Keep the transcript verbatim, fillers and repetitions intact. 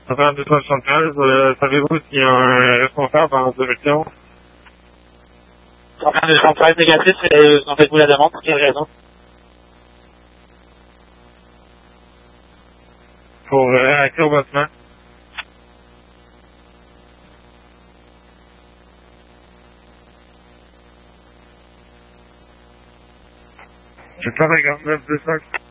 Enfin, deux cent soixante-quinze, euh, savez-vous s'il y a un responsable dans cette direction? Enfin, le central négatif, c'est, en faites-vous la demande, pour quelle raison? Pour euh, accès au bâtiment. C'est cent cinquante-neuf deux cents.